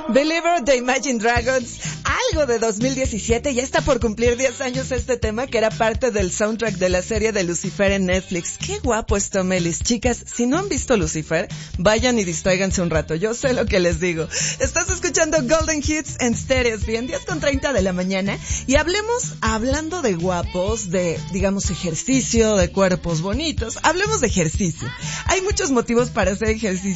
Believer de Imagine Dragons, algo de 2017, ya está por cumplir 10 años este tema que era parte del soundtrack de la serie de Lucifer en Netflix. Qué guapo es Tom Ellis. Chicas, si no han visto Lucifer, vayan y distráiganse un rato, yo sé lo que les digo. Estás escuchando Golden Hits en Stereo, bien, 10:30 de la mañana, y hablando de guapos, de, digamos, ejercicio, de cuerpos bonitos, hablemos de ejercicio. Hay muchos motivos para hacer ejercicio.